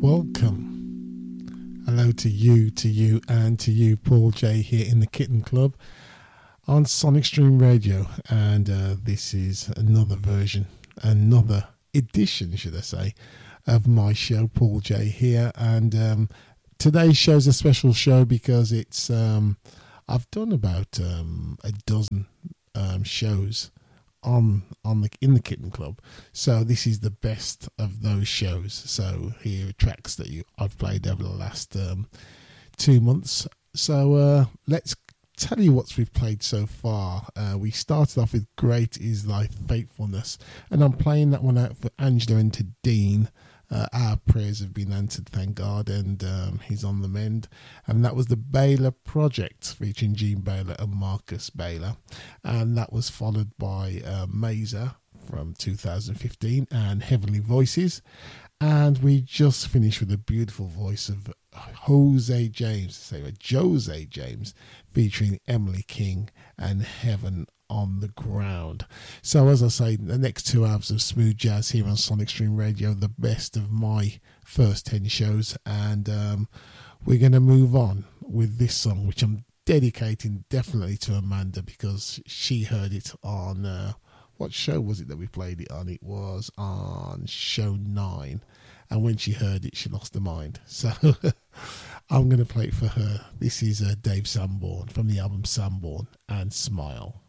Welcome. Hello to you, and to you, Paul J here in the Kitten Club on Sonic Stream Radio. And this is another version, another edition, should I say, of my show, Paul J here. And today's show's a special show because it's I've done about a dozen shows in the Kitten Club, so this is the best of those shows. So here are tracks that I've played over the last 2 months. So let's tell you what we've played so far. We started off with Great Is Thy Faithfulness, and I'm playing that one out for Angela and to Dean. Our prayers have been answered, thank God, and he's on the mend. And that was the Baylor Project featuring Gene Baylor and Marcus Baylor, and that was followed by Mazer from 2015 and Heavenly Voices. And we just finished with a beautiful voice of Jose James featuring Emily King and Heaven on the Ground. So as I say, the next 2 hours of smooth jazz here on Sonic Stream Radio, the best of my first 10 shows. And we're going to move on with this song, which I'm dedicating definitely to Amanda, because she heard it on what show was it that we played it on? It was on show 9, and when she heard it, she lost her mind. So I'm going to play it for her. This is Dave Sanborn from the album Sanborn and Smile.